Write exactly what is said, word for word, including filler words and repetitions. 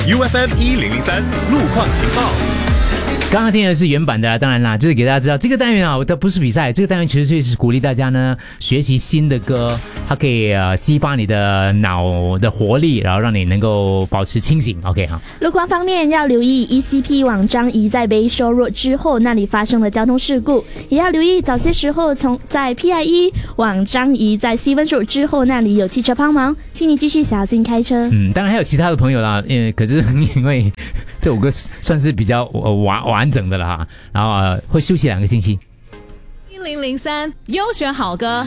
U F M 一零零三路况情报。 刚刚听的是原版的啦，当然啦，就是给大家知道这个单元啊，它不是比赛，这个单元其实是鼓励大家呢学习新的歌，它可以呃激发你的脑的活力，然后让你能够保持清醒。OK 哈。 路况方面要留意 E C P 往张仪在 Bayshore Road 之后那里发生了交通事故，也要留意早些时候从在 P I E 往张仪在 Stevens Road 之后那里有汽车帮忙，请你继续小心开车。 嗯，当然还有其他的朋友啦，因为可是因为这五个算是比较完完整的了哈，然后、呃、会休息两个星期。 一零零三优选好歌。